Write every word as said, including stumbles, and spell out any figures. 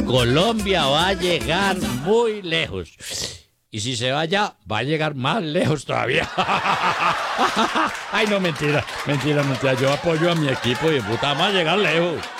Colombia va a llegar muy lejos. Y si se vaya, va a llegar más lejos todavía. Ay, no, mentira, mentira, mentira. Yo apoyo a mi equipo y de puta, vamos a llegar lejos.